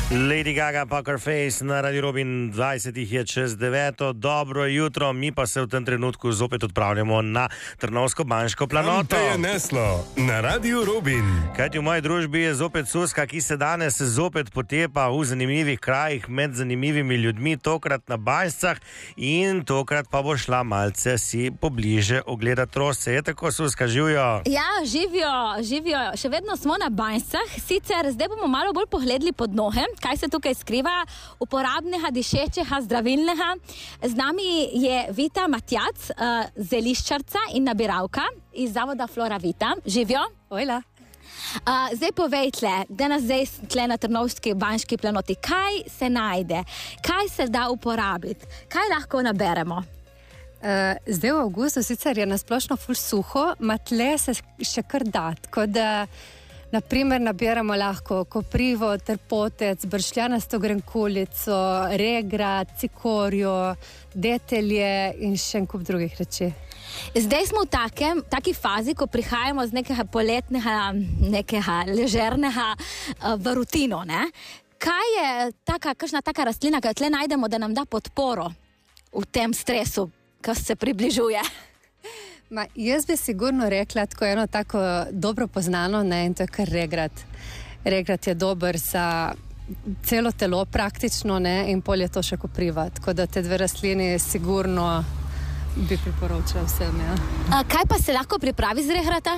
Lady Gaga, Poker Face na Radio Robin, 20 je čez 9. Dobro jutro, mi pa se v tem trenutku zopet odpravljamo na Trnovsko-Banško planoto. To je neslo na Radio Robin. Kajti v moji družbi je zopet Suska, ki se danes zopet potepa v zanimivih krajih med zanimivimi ljudmi, tokrat na Banjšcah, in tokrat pa bo šla malce si pobliže ogledati trosce. Je tako, Suska, živijo? Ja, živijo. Še vedno smo na Banjšcah, sicer zdaj bomo malo bolj pogledali pod noge, kaj se tukaj skriva, uporabnega, dišečega, zdravilnega. Z nami je Vita Matjac, zeliščarca in nabiralka iz Zavoda Flora Vita. Živijo? Ojla. Zdaj povejte, da nas zdaj tle na Trnovski Banški planoti, kaj se najde, kaj se da uporabiti, kaj lahko naberemo? Zdaj v avgustu sicer je nasplošno ful suho, ma tle se še kar da, tako da naprimer nabiramo lahko koprivo, trpotec, bršljanasto grenkulico, regrat, cikorjo, detelje in še en kup drugih reči. Zdaj smo v taki fazi, ko prihajamo z nekega poletnega, nekega ležernega v rutino, ne? Kaj je kakšna taka rastlina, ki jo tle najdemo, da nam da podporo v tem stresu, ki se približuje? Jaz bi sigurno rekla, tako eno tako dobro poznano, ne, in to je kar regrat. Regrat je dober za celo telo praktično, ne, in pol je to še kopriva. Tako da te dve rastlini sigurno bi priporočala vsem, ja. Kaj pa se lahko pripravi z regrata?